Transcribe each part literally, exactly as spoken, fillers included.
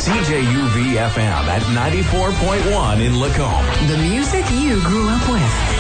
C J U V F M at ninety-four point one in Lacombe. The music you grew up with.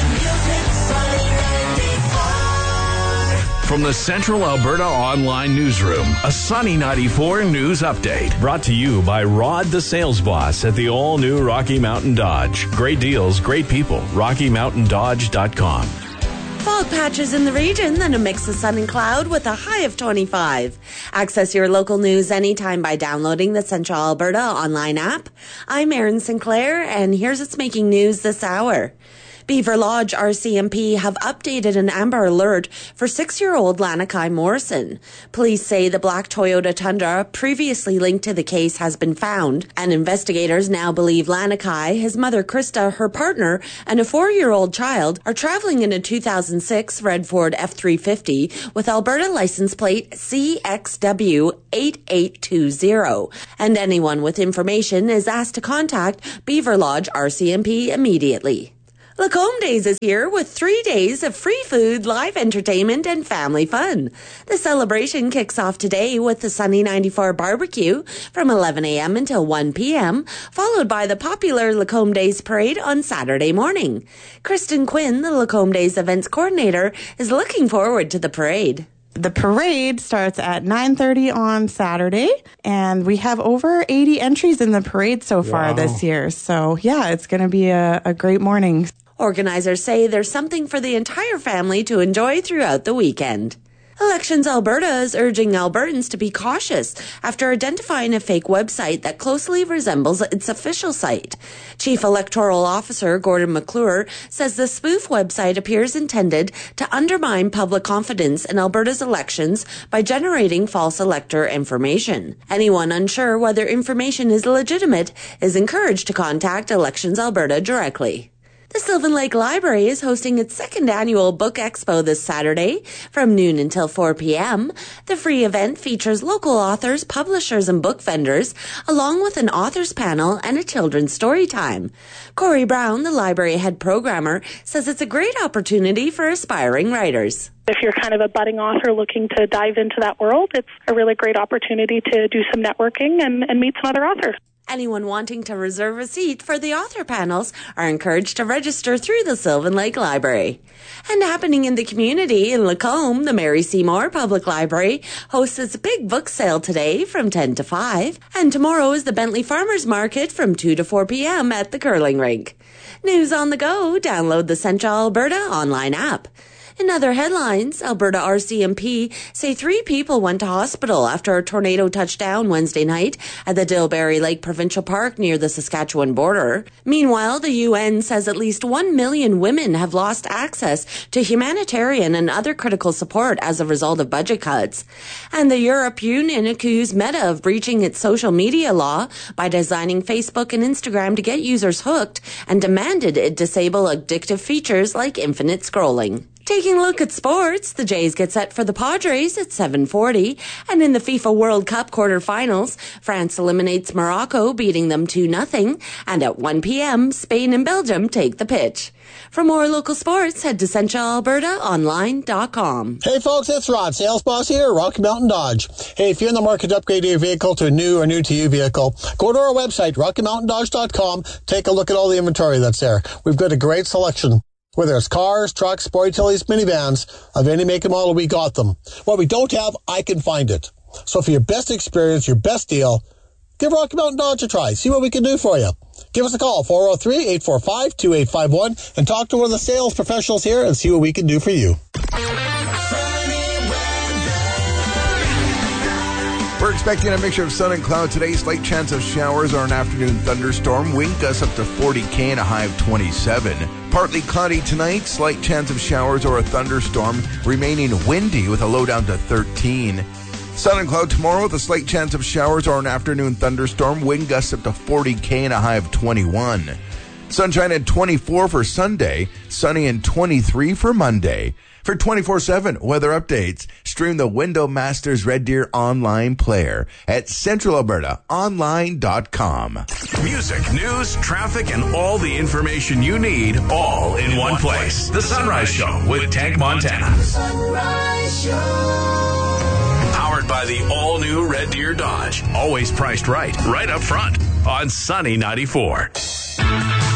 From the Central Alberta Online Newsroom, a Sunny ninety-four News Update. Brought to you by Rod the Sales Boss at the all-new Rocky Mountain Dodge. Great deals, great people. rocky mountain dodge dot com. Fog patches in the region, then a mix of sun and cloud with a high of twenty-five. Access your local news anytime by downloading the Central Alberta Online app. I'm Erin Sinclair, and here's what's making news this hour. Beaver Lodge R C M P have updated an Amber Alert for six-year-old Lanakai Morrison. Police say the black Toyota Tundra previously linked to the case has been found, and investigators now believe Lanakai, his mother Krista, her partner, and a four-year-old child are traveling in a two thousand six red Ford F three fifty with Alberta license plate C X W eight eight two zero, and anyone with information is asked to contact Beaver Lodge R C M P immediately. Lacombe Days is here with three days of free food, live entertainment, and family fun. The celebration kicks off today with the Sunny ninety-four barbecue from eleven a.m. until one p.m., followed by the popular Lacombe Days parade on Saturday morning. Kristen Quinn, the Lacombe Days events coordinator, is looking forward to the parade. The parade starts at nine thirty on Saturday, and we have over eighty entries in the parade so far wow. this year. So, yeah, it's going to be a, a great morning. Organizers say there's something for the entire family to enjoy throughout the weekend. Elections Alberta is urging Albertans to be cautious after identifying a fake website that closely resembles its official site. Chief Electoral Officer Gordon McClure says the spoof website appears intended to undermine public confidence in Alberta's elections by generating false elector information. Anyone unsure whether information is legitimate is encouraged to contact Elections Alberta directly. The Sylvan Lake Library is hosting its second annual Book Expo this Saturday from noon until four p.m. The free event features local authors, publishers, and book vendors, along with an authors panel and a children's story time. Corey Brown, the library head programmer, says it's a great opportunity for aspiring writers. If you're kind of a budding author looking to dive into that world, it's a really great opportunity to do some networking and, and meet some other authors. Anyone wanting to reserve a seat for the author panels are encouraged to register through the Sylvan Lake Library. And happening in the community in Lacombe, the Mary Seymour Public Library hosts its big book sale today from ten to five. And tomorrow is the Bentley Farmers Market from two to four p.m. at the curling rink. News on the go, download the Central Alberta online app. In other headlines, Alberta R C M P say three people went to hospital after a tornado touched down Wednesday night at the Dilberry Lake Provincial Park near the Saskatchewan border. Meanwhile, the U N says at least one million women have lost access to humanitarian and other critical support as a result of budget cuts. And the Europe Union accused Meta of breaching its social media law by designing Facebook and Instagram to get users hooked and demanded it disable addictive features like infinite scrolling. Taking a look at sports, the Jays get set for the Padres at seven forty, and in the FIFA World Cup quarterfinals, France eliminates Morocco, beating them two nothing, and at one p.m., Spain and Belgium take the pitch. For more local sports, head to central alberta online dot com. Hey folks, it's Rod, sales boss here, Rocky Mountain Dodge. Hey, if you're in the market to upgrade your vehicle to a new or new to you vehicle, go to our website, rocky mountain dodge dot com, take a look at all the inventory that's there. We've got a great selection. Whether it's cars, trucks, sport utilities, minivans, of any make and model, we got them. What we don't have, I can find it. So for your best experience, your best deal, give Rocky Mountain Dodge a try. See what we can do for you. Give us a call, four oh three, eight four five, two eight five one, and talk to one of the sales professionals here and see what we can do for you. We're expecting a mixture of sun and cloud today. Slight chance of showers or an afternoon thunderstorm. Wind gusts up to forty K and a high of twenty-seven. Partly cloudy tonight. Slight chance of showers or a thunderstorm. Remaining windy with a low down to thirteen. Sun and cloud tomorrow with a slight chance of showers or an afternoon thunderstorm. Wind gusts up to forty K and a high of twenty-one. Sunshine at twenty-four for Sunday. Sunny and twenty-three for Monday. For twenty-four seven weather updates, stream the Window Masters Red Deer online player at central alberta online dot com. Music, news, traffic, and all the information you need all in one place. The Sunrise Show with Tank Montana. Sunrise Show. Powered by the all-new Red Deer Dodge. Always priced right, right up front on Sunny ninety-four.